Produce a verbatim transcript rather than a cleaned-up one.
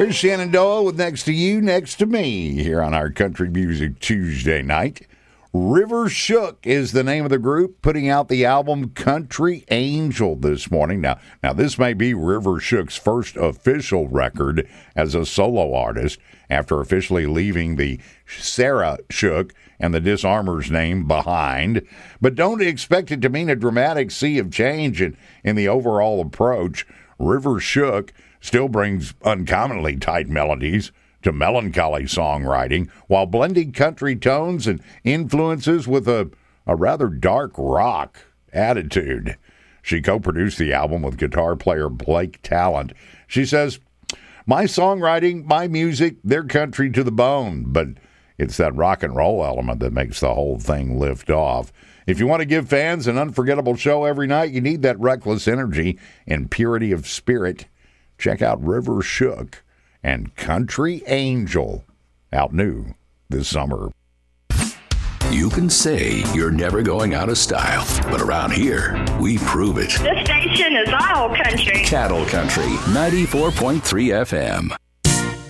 Here's Shenandoah with Next to You, Next to Me here on our Country Music Tuesday night. River Shook is the name of the group, putting out the album Country Angel this morning. Now, now this may be River Shook's first official record as a solo artist after officially leaving the Sarah Shook and the Disarmers name behind. But don't expect it to mean a dramatic sea of change in, in the overall approach. River Shook still brings uncommonly tight melodies to melancholy songwriting while blending country tones and influences with a, a rather dark rock attitude. She co-produced the album with guitar player Blake Talent. She says, "My songwriting, my music, they're country to the bone, but it's that rock and roll element that makes the whole thing lift off. If you want to give fans an unforgettable show every night, you need that reckless energy and purity of spirit. Check out River Shook and Country Angel, out new this summer." You can say you're never going out of style, but around here, we prove it. This station is all country. Cattle Country, ninety-four point three F M.